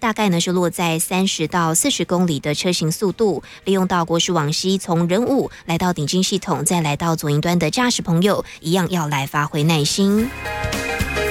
大概呢是落在30到40公里的车行速度，利用到国时往西从仁武来到鼎金系统，再来到左营端的驾驶朋友，一样要来发挥耐心。